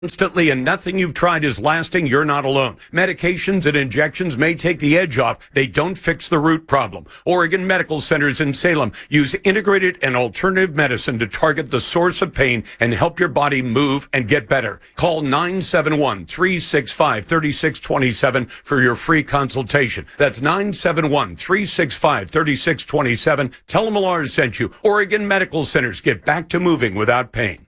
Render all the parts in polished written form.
Instantly, and nothing you've tried is lasting, you're not alone. Medications and injections may take the edge off. They don't fix the root problem. Oregon Medical Centers in Salem use integrated and alternative medicine to target the source of pain and help your body move and get better. Call 971-365-3627 for your free consultation. That's 971-365-3627. Tell them Lars sent you. Oregon Medical Centers. Get back to moving without pain.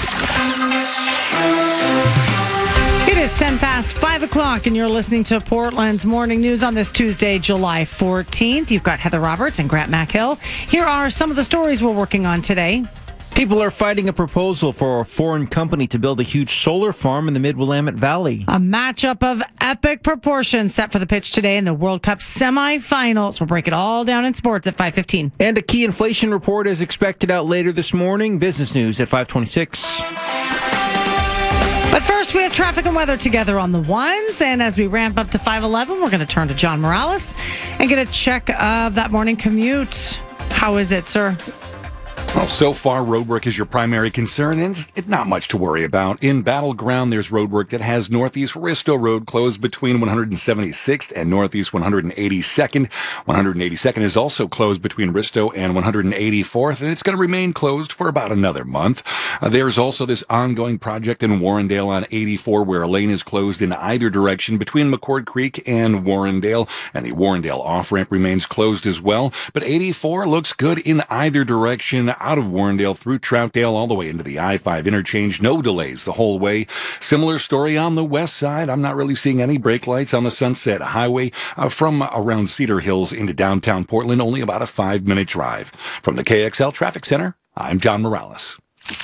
It is 10 past 5 o'clock, and you're listening to Portland's Morning News on this Tuesday, July 14th. You've got Heather Roberts and Grant McHill. Here are some of the stories we're working on today. People are fighting a proposal for a foreign company to build a huge solar farm in the Mid-Willamette Valley. A matchup of epic proportions set for the pitch today in the World Cup semifinals. We'll break it all down in sports at 5:15. And a key inflation report is expected out later this morning. Business news at 5:26. But first, we have traffic and weather together on the ones. And as we ramp up to 5:11, we're going to turn to John Morales and get a check of that morning commute. How is it, sir? Well, so far, roadwork is your primary concern, and it's not much to worry about. In Battleground, there's roadwork that has Northeast Risto Road closed between 176th and Northeast 182nd. 182nd is also closed between Risto and 184th, and it's going to remain closed for about another month. There's also this ongoing project in Warrendale on 84, where a lane is closed in either direction between McCord Creek and Warrendale, and the Warrendale off-ramp remains closed as well. But 84 looks good in either direction, out of Warrendale through Troutdale all the way into the I-5 interchange. No delays the whole way. Similar story on the west side. I'm not really seeing any brake lights on the Sunset Highway from around Cedar Hills into downtown Portland. Only about a 5-minute drive. From the KXL Traffic Center, I'm John Morales.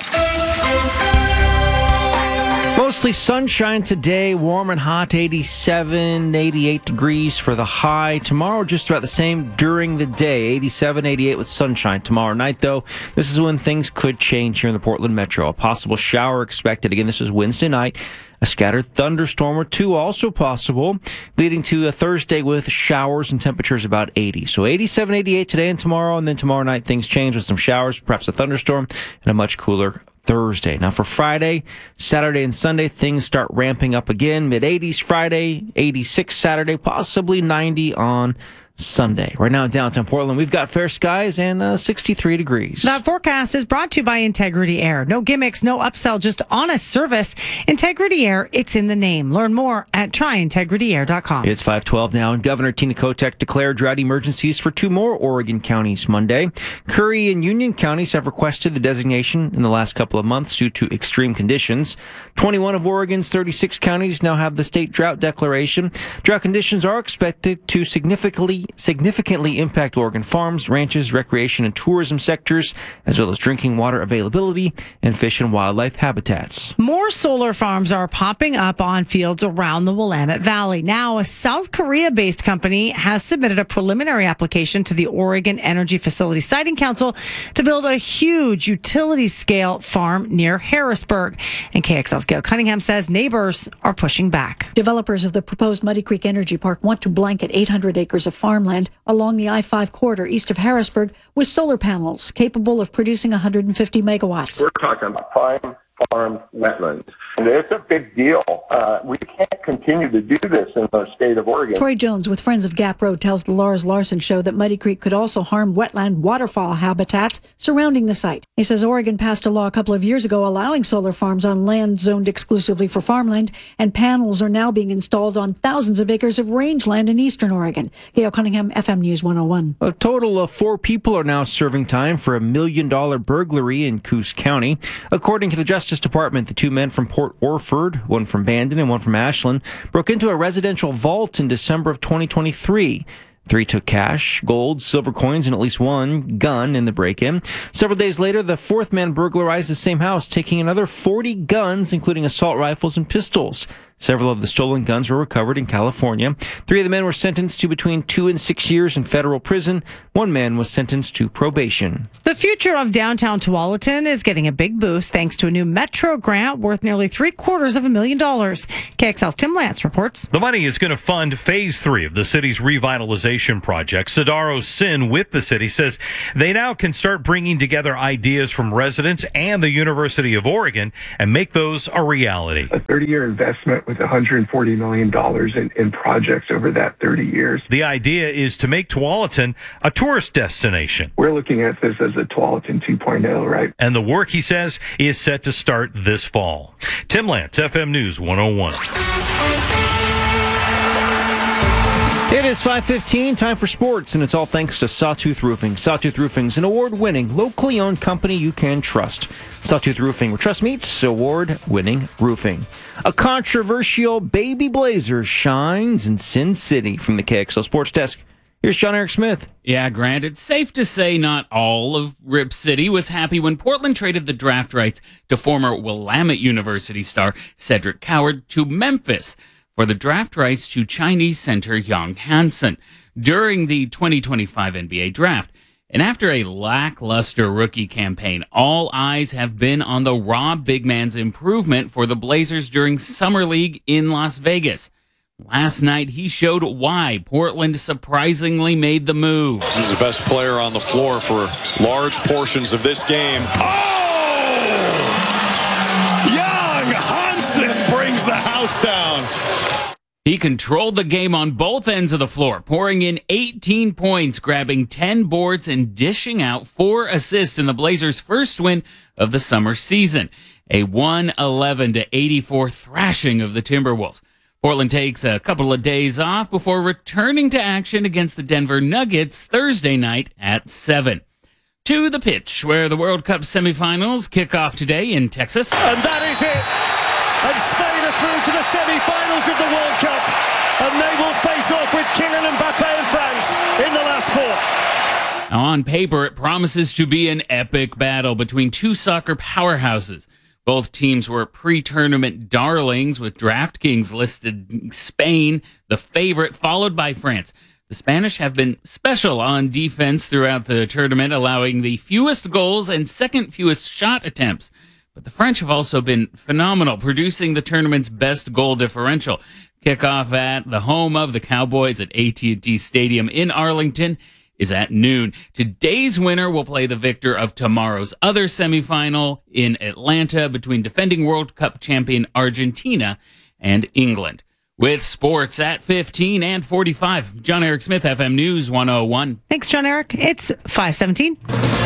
Mostly sunshine today, warm and hot, 87, 88 degrees for the high. Tomorrow, just about the same during the day, 87, 88 with sunshine. Tomorrow night, though, this is when things could change here in the Portland Metro. A possible shower expected. Again, this is Wednesday night. A scattered thunderstorm or two also possible, leading to a Thursday with showers and temperatures about 80. So 87, 88 today and tomorrow, and then tomorrow night things change with some showers, perhaps a thunderstorm, and a much cooler Thursday. Now for Friday, Saturday, and Sunday, things start ramping up again. Mid-80s Friday, 86 Saturday, possibly 90 on Sunday. Right now in downtown Portland, we've got fair skies and 63 degrees. That forecast is brought to you by Integrity Air. No gimmicks, no upsell, just honest service. Integrity Air, it's in the name. Learn more at tryintegrityair.com. It's 5:12 now, and Governor Tina Kotek declared drought emergencies for 2 more Oregon counties Monday. Curry and Union counties have requested the designation in the last couple of months due to extreme conditions. 21 of Oregon's 36 counties now have the state drought declaration. Drought conditions are expected to significantly impact Oregon farms, ranches, recreation, and tourism sectors, as well as drinking water availability and fish and wildlife habitats. More solar farms are popping up on fields around the Willamette Valley. Now, a South Korea-based company has submitted a preliminary application to the Oregon Energy Facility Siting Council to build a huge utility-scale farm near Harrisburg. And KXL's Gail Cunningham says neighbors are pushing back. Developers of the proposed Muddy Creek Energy Park want to blanket 800 acres of farmland along the I-5 corridor east of Harrisburg with solar panels capable of producing 150 megawatts. We're talking about prime farm wetlands. And it's a big deal. We can't continue to do this in the state of Oregon. Troy Jones with Friends of Gap Road tells the Lars Larson Show that Muddy Creek could also harm wetland waterfowl habitats surrounding the site. He says Oregon passed a law a couple of years ago allowing solar farms on land zoned exclusively for farmland, and panels are now being installed on thousands of acres of rangeland in eastern Oregon. Gail Cunningham, FM News 101. A total of 4 people are now serving time for a $1 million burglary in Coos County. According to the Justice Department, the 2 men from Port Orford, one from Bandon and one from Ashland, broke into a residential vault in December of 2023. 3 took cash, gold, silver coins, and at least 1 gun in the break-in. Several days later, the 4th man burglarized the same house, taking another 40 guns, including assault rifles and pistols. Several of the stolen guns were recovered in California. 3 of the men were sentenced to between 2 and 6 years in federal prison. 1 man was sentenced to probation. The future of downtown Tualatin is getting a big boost thanks to a new Metro grant worth nearly $750,000. KXL's Tim Lance reports. The money is going to fund Phase 3 of the city's revitalization project. Sidaro Sin with the city says they now can start bringing together ideas from residents and the University of Oregon and make those a reality. A 30-year investment with $140 million in projects over that 30 years. The idea is to make Tualatin a tourist destination. We're looking at this as a Tualatin 2.0, right? And the work, he says, is set to start this fall. Tim Lance, FM News 101. It is 5:15, time for sports, and it's all thanks to Sawtooth Roofing. Sawtooth Roofing is an award-winning, locally owned company you can trust. Sawtooth Roofing, where trust meets award-winning roofing. A controversial baby blazer shines in Sin City. From the KXL Sports Desk, here's John Eric Smith. Yeah, Grant, it's safe to say not all of Rip City was happy when Portland traded the draft rights to former Willamette University star Cedric Coward to Memphis for the draft rights to Chinese center Young Hansen during the 2025 NBA draft. And after a lackluster rookie campaign, all eyes have been on the raw big man's improvement for the Blazers during Summer League in Las Vegas. Last night, he showed why Portland surprisingly made the move. He's the best player on the floor for large portions of this game. Oh! Young Hansen brings the house down. He controlled the game on both ends of the floor, pouring in 18 points, grabbing 10 boards, and dishing out 4 assists in the Blazers' first win of the summer season. A 111-84 thrashing of the Timberwolves. Portland takes a couple of days off before returning to action against the Denver Nuggets Thursday night at 7. To the pitch, where the World Cup semifinals kick off today in Texas. And that is it. And Spain are through to the semi-finals of the World Cup. And they will face off with Kylian Mbappe and France in the last 4. Now, on paper, it promises to be an epic battle between two soccer powerhouses. Both teams were pre-tournament darlings, with DraftKings listed Spain, the favorite, followed by France. The Spanish have been special on defense throughout the tournament, allowing the fewest goals and second fewest shot attempts. But the French have also been phenomenal, producing the tournament's best goal differential. Kickoff at the home of the Cowboys at AT&T Stadium in Arlington is at noon. Today's winner will play the victor of tomorrow's other semifinal in Atlanta between defending World Cup champion Argentina and England. With sports at 15 and 45, John Eric Smith, FM News 101. Thanks, John Eric. It's 5:17.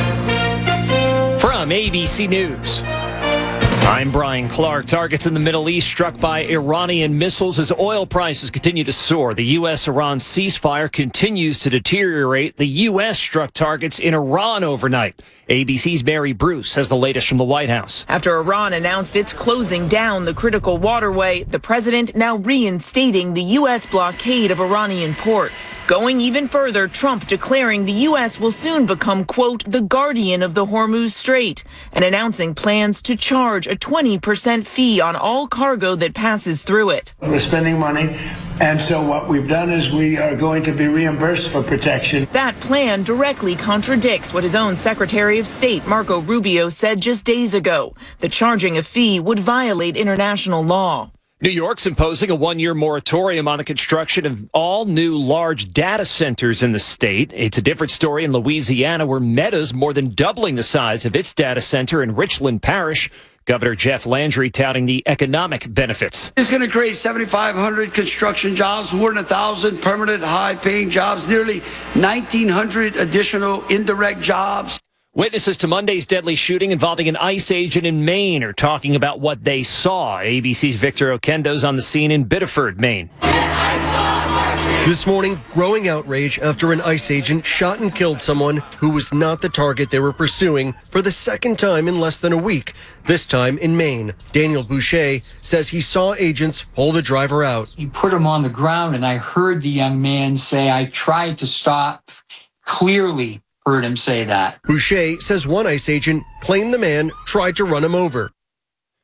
From ABC News, I'm Brian Clark. Targets in the Middle East struck by Iranian missiles as oil prices continue to soar. The U.S.-Iran ceasefire continues to deteriorate. The U.S. struck targets in Iran overnight. ABC's Mary Bruce has the latest from the White House. After Iran announced it's closing down the critical waterway, the president now reinstating the U.S. blockade of Iranian ports. Going even further, Trump declaring the U.S. will soon become, quote, the guardian of the Hormuz Strait, and announcing plans to charge a 20% fee on all cargo that passes through it. We're spending money, and so what we've done is we are going to be reimbursed for protection. That plan directly contradicts what his own Secretary of State, Marco Rubio, said just days ago, that charging a fee would violate international law. New York's imposing a 1-year moratorium on the construction of all new large data centers in the state. It's a different story in Louisiana, where Meta's more than doubling the size of its data center in Richland Parish. Governor Jeff Landry touting the economic benefits. It's going to create 7,500 construction jobs, more than 1,000 permanent high-paying jobs, nearly 1,900 additional indirect jobs. Witnesses to Monday's deadly shooting involving an ICE agent in Maine are talking about what they saw. ABC's Victor Oquendo's on the scene in Biddeford, Maine. This morning, growing outrage after an ICE agent shot and killed someone who was not the target they were pursuing for the second time in less than a week, this time in Maine. Daniel Boucher says he saw agents pull the driver out. He put him on the ground, and I heard the young man say, "I tried to stop." Clearly heard him say that. Boucher says one ICE agent claimed the man tried to run him over.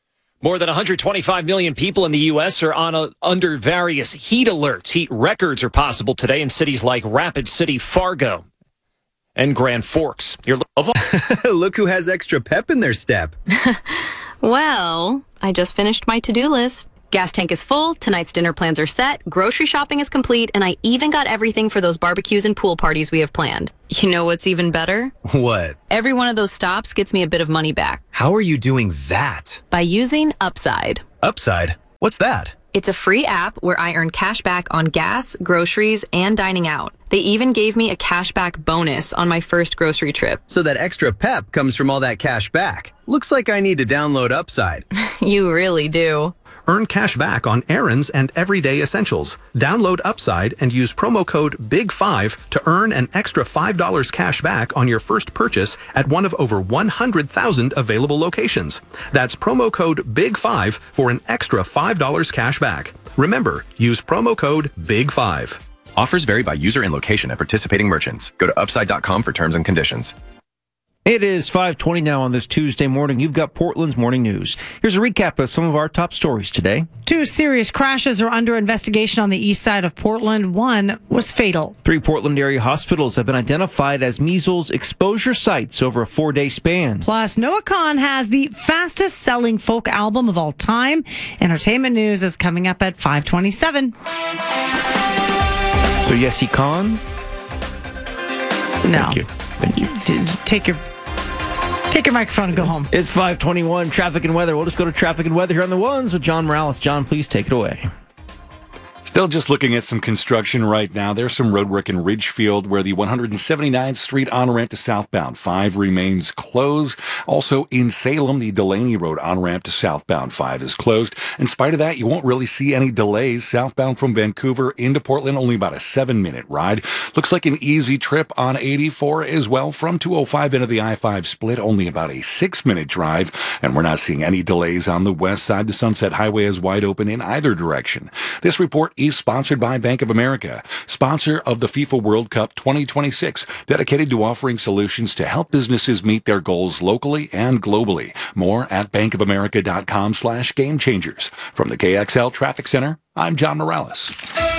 More than 125 million people in the U.S. are under various heat alerts. Heat records are possible today in cities like Rapid City, Fargo, and Grand Forks. Look who has extra pep in their step. Well, I just finished my to-do list. Gas tank is full, tonight's dinner plans are set, grocery shopping is complete, and I even got everything for those barbecues and pool parties we have planned. You know what's even better? What? Every one of those stops gets me a bit of money back. How are you doing that? By using Upside. Upside? What's that? It's a free app where I earn cash back on gas, groceries, and dining out. They even gave me a cashback bonus on my first grocery trip. So that extra pep comes from all that cash back. Looks like I need to download Upside. You really do. Earn cash back on errands and everyday essentials. Download Upside and use promo code BIG5 to earn an extra $5 cash back on your first purchase at one of over 100,000 available locations. That's promo code BIG5 for an extra $5 cash back. Remember, use promo code BIG5. Offers vary by user and location at participating merchants. Go to upside.com for terms and conditions. It is 5:20 now on this Tuesday morning. You've got Portland's morning news. Here's a recap of some of our top stories today. 2 serious crashes are under investigation on the east side of Portland. One was fatal. 3 Portland area hospitals have been identified as measles exposure sites over a 4-day span. Plus, Noah Kahan has the fastest selling folk album of all time. Entertainment news is coming up at 5:27. So yes, he con? No. Thank you. Take your microphone and go home. It's 5:21, traffic and weather. We'll just go to traffic and weather here on the ones with John Morales. John, please take it away. Still just looking at some construction right now. There's some road work in Ridgefield where the 179th Street on-ramp to southbound 5 remains closed. Also in Salem, the Delaney Road on-ramp to southbound 5 is closed. In spite of that, you won't really see any delays. Southbound from Vancouver into Portland, only about a 7-minute ride. Looks like an easy trip on 84 as well. From 205 into the I-5 split, only about a 6-minute drive. And we're not seeing any delays on the west side. The Sunset Highway is wide open in either direction. This report is sponsored by Bank of America, sponsor of the FIFA World Cup 2026, dedicated to offering solutions to help businesses meet their goals locally and globally. More at bankofamerica.com/gamechangers. From the KXL Traffic Center, I'm John Morales.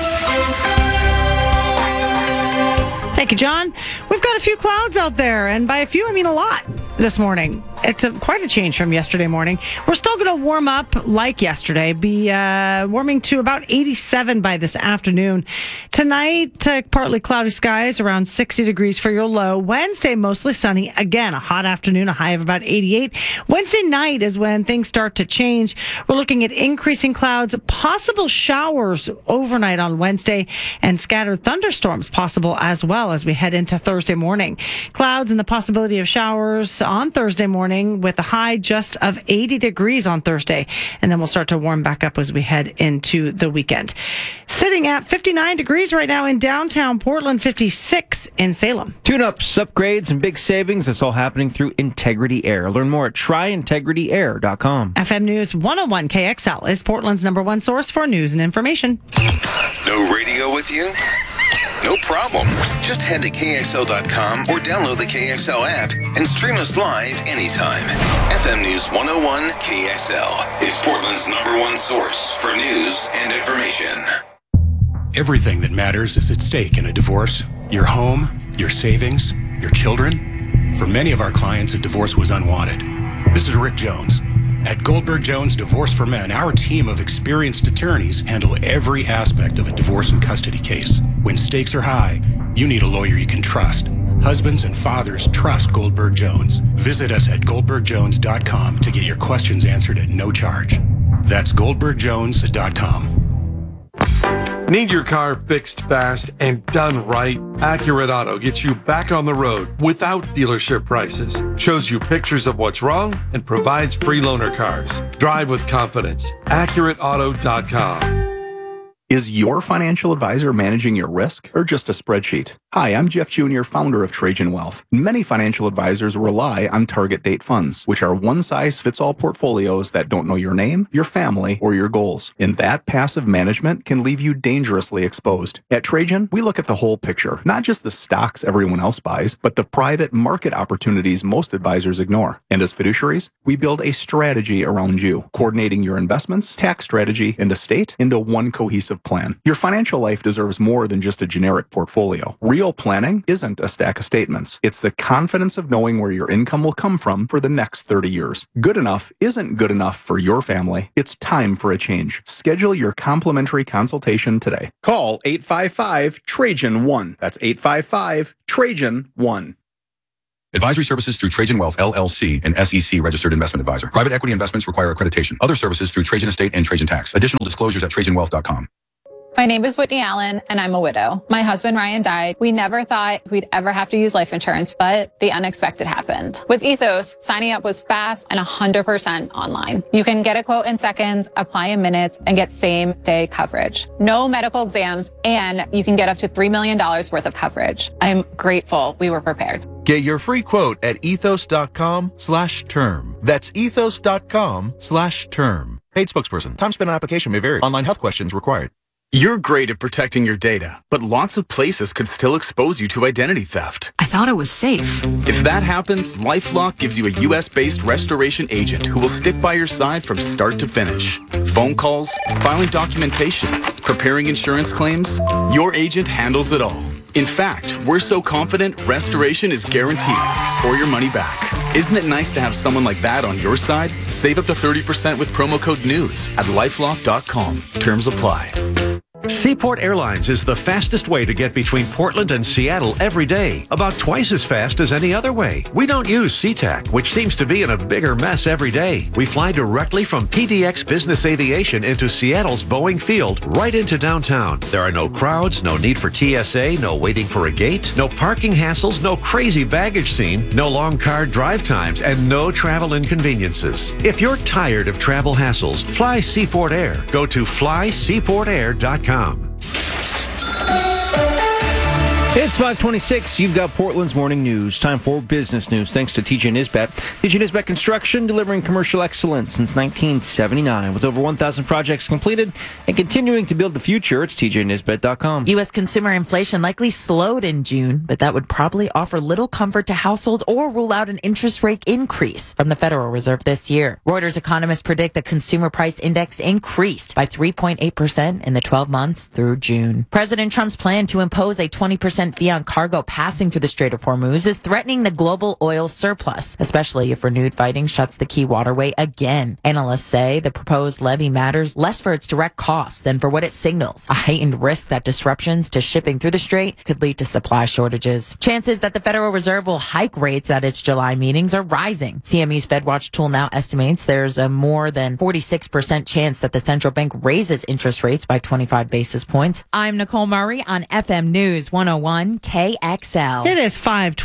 Thank you, John. We've got a few clouds out there, and by a few, I mean a lot this morning. It's quite a change from yesterday morning. We're still going to warm up like yesterday, be warming to about 87 by this afternoon. Tonight, partly cloudy skies, around 60 degrees for your low. Wednesday, mostly sunny. Again, a hot afternoon, a high of about 88. Wednesday night is when things start to change. We're looking at increasing clouds, possible showers overnight on Wednesday, and scattered thunderstorms possible as well as we head into Thursday morning. Clouds and the possibility of showers on Thursday morning with a high just of 80 degrees on Thursday. And then we'll start to warm back up as we head into the weekend. Sitting at 59 degrees right now in downtown Portland, 56 in Salem. Tune-ups, upgrades, and big savings. That's all happening through Integrity Air. Learn more at tryintegrityair.com. FM News 101 KXL is Portland's #1 source for news and information. No radio with you? No problem. Just head to KXL.com or download the KXL app and stream us live anytime. FM News 101 KXL is Portland's #1 source for news and information. Everything that matters is at stake in a divorce. Your home, your savings, your children. For many of our clients, a divorce was unwanted. This is Rick Jones. At Goldberg Jones Divorce for Men, our team of experienced attorneys handle every aspect of a divorce and custody case. When stakes are high, you need a lawyer you can trust. Husbands and fathers trust Goldberg Jones. Visit us at goldbergjones.com to get your questions answered at no charge. That's goldbergjones.com. Need your car fixed fast and done right? Accurate Auto gets you back on the road without dealership prices, shows you pictures of what's wrong, and provides free loaner cars. Drive with confidence. AccurateAuto.com. Is your financial advisor managing your risk or just a spreadsheet? Hi, I'm Jeff Jr., founder of Trajan Wealth. Many financial advisors rely on target date funds, which are one-size-fits-all portfolios that don't know your name, your family, or your goals. And that passive management can leave you dangerously exposed. At Trajan, we look at the whole picture, not just the stocks everyone else buys, but the private market opportunities most advisors ignore. And as fiduciaries, we build a strategy around you, coordinating your investments, tax strategy, and estate into one cohesive plan. Your financial life deserves more than just a generic portfolio. Real planning isn't a stack of statements. It's the confidence of knowing where your income will come from for the next 30 years. Good enough isn't good enough for your family. It's time for a change. Schedule your complimentary consultation today. Call 855-TRAJAN-1. That's 855-TRAJAN-1. Advisory services through Trajan Wealth, LLC, an SEC registered investment advisor. Private equity investments require accreditation. Other services through Trajan Estate and Trajan Tax. Additional disclosures at TrajanWealth.com. My name is Whitney Allen, and I'm a widow. My husband, Ryan, died. We never thought we'd ever have to use life insurance, but the unexpected happened. With Ethos, signing up was fast and 100% online. You can get a quote in seconds, apply in minutes, and get same-day coverage. No medical exams, and you can get up to $3 million worth of coverage. I'm grateful we were prepared. Get your free quote at ethos.com/term. That's ethos.com/term. Paid spokesperson. Time spent on application may vary. Online health questions required. You're great at protecting your data, but lots of places could still expose you to identity theft. I thought it was safe. If that happens, LifeLock gives you a U.S.-based restoration agent who will stick by your side from start to finish. Phone calls, filing documentation, preparing insurance claims, your agent handles it all. In fact, we're so confident restoration is guaranteed or your money back. Isn't it nice to have someone like that on your side? Save up to 30% with promo code NEWS at lifelock.com. Terms apply. Seaport Airlines is the fastest way to get between Portland and Seattle every day, about twice as fast as any other way. We don't use SeaTac, which seems to be in a bigger mess every day. We fly directly from PDX Business Aviation into Seattle's Boeing Field, right into downtown. There are no crowds, no need for TSA, no waiting for a gate, no parking hassles, no crazy baggage scene, no long car drive times, and no travel inconveniences. If you're tired of travel hassles, fly Seaport Air. Go to flyseaportair.com. It's 5:26. You've got Portland's morning news. Time for business news. Thanks to TJ Nisbet. TJ Nisbet Construction, delivering commercial excellence since 1979. With over 1,000 projects completed and continuing to build the future, it's tjnisbet.com. U.S. consumer inflation likely slowed in June, but that would probably offer little comfort to households or rule out an interest rate increase from the Federal Reserve this year. Reuters economists predict the consumer price index increased by 3.8% in the 12 months through June. President Trump's plan to impose a 20% fee on cargo passing through the Strait of Hormuz is threatening the global oil surplus, especially if renewed fighting shuts the key waterway again. Analysts say the proposed levy matters less for its direct costs than for what it signals, a heightened risk that disruptions to shipping through the strait could lead to supply shortages. Chances that the Federal Reserve will hike rates at its July meetings are rising. CME's FedWatch tool now estimates there's a more than 46% chance that the central bank raises interest rates by 25 basis points. I'm Nicole Murray on FM News 101 KXL. It is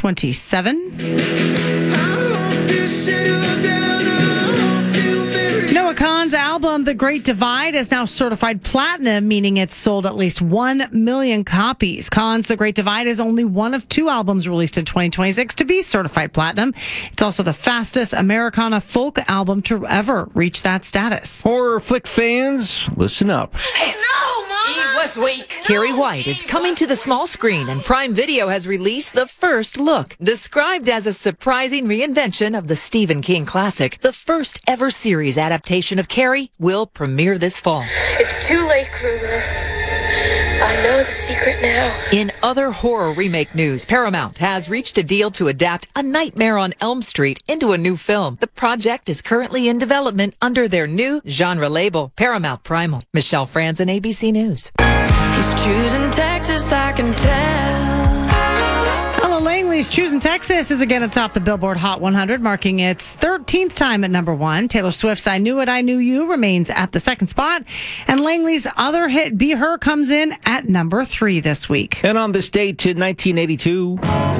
5:27. Noah Kahan's album, The Great Divide, is now certified platinum, meaning it's sold at least 1 million copies. Kahan's The Great Divide is only one of 2 albums released in 2026 to be certified platinum. It's also the fastest Americana folk album to ever reach that status. Horror flick fans, listen up. Was weak. Carrie White is coming to the small screen, and Prime Video has released the first look. Described as a surprising reinvention of the Stephen King classic, the first ever series adaptation of Carrie will premiere this fall. It's too late, Krueger. I know the secret now. In other horror remake news, Paramount has reached a deal to adapt A Nightmare on Elm Street into a new film. The project is currently in development under their new genre label, Paramount Primal. Michelle Franzen, ABC News. He's choosing Texas, I can tell. Ella Langley's Choosing Texas is again atop the Billboard Hot 100, marking its 13th time at number 1. Taylor Swift's I Knew It, I Knew You remains at the second spot. And Langley's other hit, Be Her, comes in at number 3 this week. And on this date in 1982...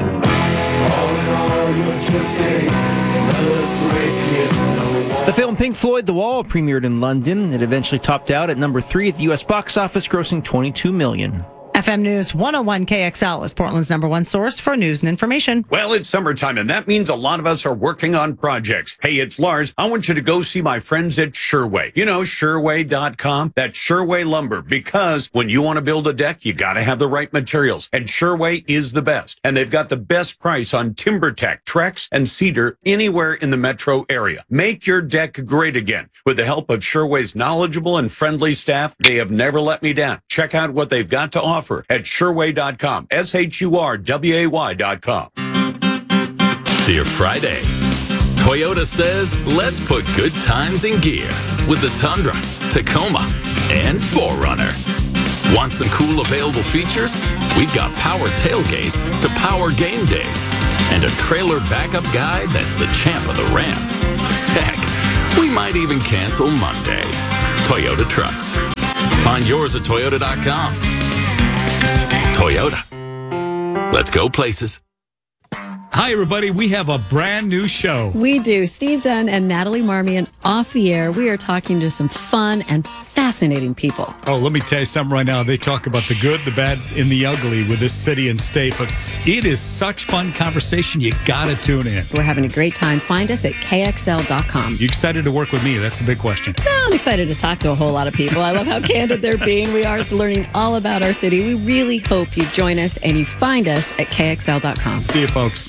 the film Pink Floyd, The Wall, premiered in London. It eventually topped out at number 3 at the U.S. box office, grossing $22 million. FM News 101 KXL is Portland's #1 source for news and information. Well, it's summertime, and that means a lot of us are working on projects. Hey, it's Lars. I want you to go see my friends at Sherway. You know, Sherway.com? That's Sherway Lumber, because when you want to build a deck, you got to have the right materials, and Sherway is the best. And they've got the best price on TimberTech, Trex, and Cedar anywhere in the metro area. Make your deck great again. With the help of Sherway's knowledgeable and friendly staff, they have never let me down. Check out what they've got to offer at Sherway.com, SHURWAY.com. Dear Friday, Toyota says, let's put good times in gear with the Tundra, Tacoma, and 4Runner. Want some cool available features? We've got power tailgates to power game days and a trailer backup guy that's the champ of the ramp. Heck, we might even cancel Monday. Toyota Trucks. Find yours at Toyota.com. Toyota. Let's go places. Hi, everybody. We have a brand new show. We do. Steve Dunn and Natalie Marmion off the air. We are talking to some fun and fascinating people. Oh, let me tell you something right now. They talk about the good, the bad, and the ugly with this city and state. But it is such fun conversation. You got to tune in. We're having a great time. Find us at KXL.com. You excited to work with me? That's a big question. No, I'm excited to talk to a whole lot of people. I love how candid they're being. We are learning all about our city. We really hope you join us and you find us at KXL.com. See you, folks.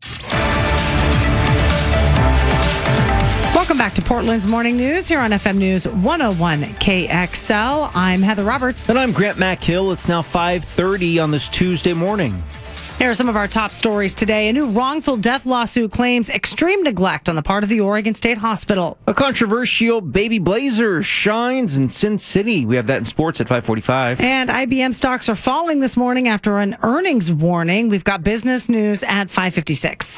Welcome back to Portland's Morning News here on FM News 101 KXL. I'm Heather Roberts. And I'm Grant McHill. It's now 5:30 on this Tuesday morning. Here are some of our top stories today. A new wrongful death lawsuit claims extreme neglect on the part of the Oregon State Hospital. A controversial baby blazer shines in Sin City. We have that in sports at 5:45. And IBM stocks are falling this morning after an earnings warning. We've got business news at 5:56.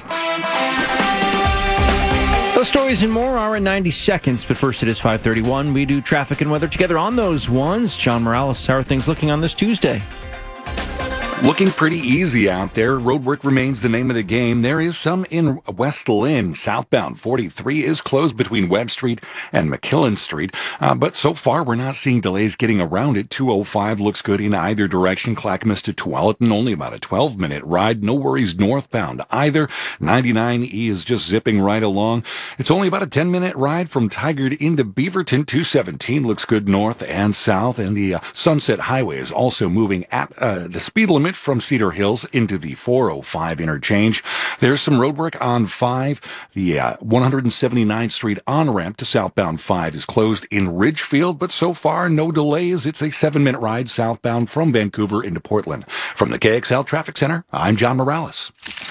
Those stories and more are in 90 seconds, but first it is 5:31. We do traffic and weather together on those ones. John Morales, how are things looking on this Tuesday? Looking pretty easy out there. Roadwork remains the name of the game. There is some in West Lynn. Southbound 43 is closed between Webb Street and McKillen Street. But so far, we're not seeing delays getting around it. 205 looks good in either direction. Clackamas to Tualatin, only about a 12-minute ride. No worries northbound either. 99E is just zipping right along. It's only about a 10-minute ride from Tigard into Beaverton. 217 looks good north and south. And the Sunset Highway is also moving at the speed limit from Cedar Hills into the 405 interchange. There's some road work on 5. The 179th Street on-ramp to southbound 5 is closed in Ridgefield, but so far no delays. It's a 7-minute ride southbound from Vancouver into Portland. From the KXL Traffic Center, I'm John Morales.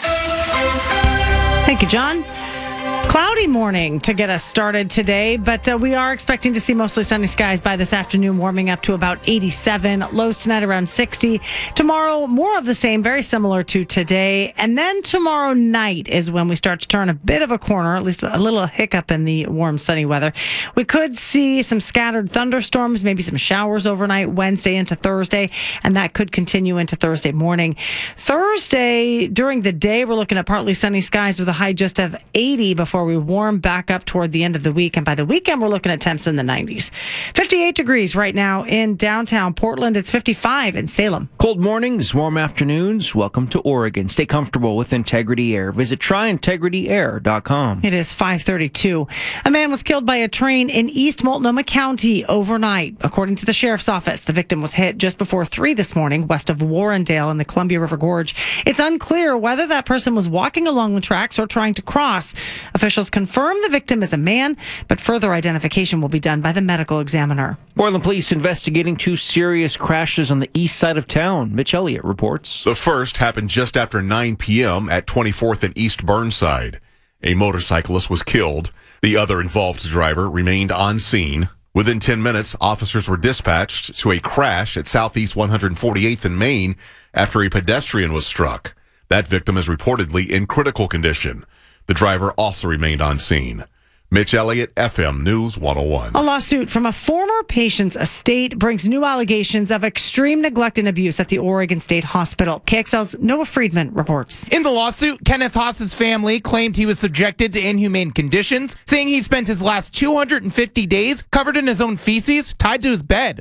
Thank you, John. Cloudy morning to get us started today, but we are expecting to see mostly sunny skies by this afternoon, warming up to about 87. Lows tonight around 60. Tomorrow, more of the same, very similar to today. And then tomorrow night is when we start to turn a bit of a corner, at least a little hiccup in the warm, sunny weather. We could see some scattered thunderstorms, maybe some showers overnight, Wednesday into Thursday, and that could continue into Thursday morning. Thursday, during the day, we're looking at partly sunny skies with a high just of 80 before we warm back up toward the end of the week. And by the weekend, we're looking at temps in the 90s. 58 degrees right now in downtown Portland. It's 55 in Salem. Cold mornings, warm afternoons. Welcome to Oregon. Stay comfortable with Integrity Air. Visit tryintegrityair.com. It is 5:32. A man was killed by a train in East Multnomah County overnight. According to the sheriff's office, the victim was hit just before 3 this morning west of Warrendale in the Columbia River Gorge. It's unclear whether that person was walking along the tracks or trying to cross. Officials confirm the victim is a man, but further identification will be done by the medical examiner. Portland police investigating 2 serious crashes on the east side of town. Mitch Elliott reports. The first happened just after 9 p.m. at 24th and East Burnside. A motorcyclist was killed. The other involved driver remained on scene. Within 10 minutes, officers were dispatched to a crash at Southeast 148th and Main after a pedestrian was struck. That victim is reportedly in critical condition. The driver also remained on scene. Mitch Elliott, FM News 101. A lawsuit from a former patient's estate brings new allegations of extreme neglect and abuse at the Oregon State Hospital. KXL's Noah Friedman reports. In the lawsuit, Kenneth Haas's family claimed he was subjected to inhumane conditions, saying he spent his last 250 days covered in his own feces, tied to his bed.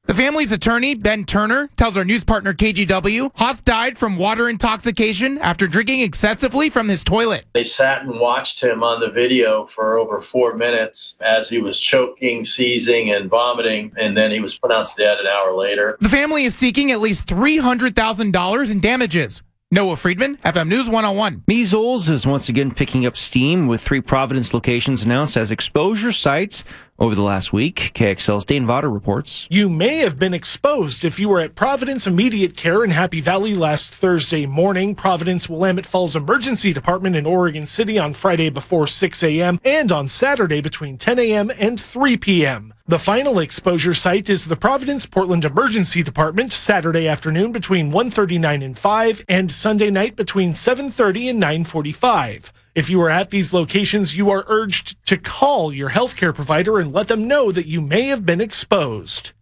The family's attorney, Ben Turner, tells our news partner KGW, Hoth died from water intoxication after drinking excessively from his toilet. They sat and watched him on the video for over 4 minutes as he was choking, seizing, and vomiting, and then he was pronounced dead an hour later. The family is seeking at least $300,000 in damages. Noah Friedman, FM News 101. Measles is once again picking up steam with 3 Providence locations announced as exposure sites over the last week. KXL's Dane Vaughter reports. You may have been exposed if you were at Providence Immediate Care in Happy Valley last Thursday morning, Providence Willamette Falls Emergency Department in Oregon City on Friday before 6 a.m., and on Saturday between 10 a.m. and 3 p.m. The final exposure site is the Providence Portland Emergency Department, Saturday afternoon between 1:39 and 5, and Sunday night between 7:30 and 9:45. If you are at these locations, you are urged to call your healthcare provider and let them know that you may have been exposed.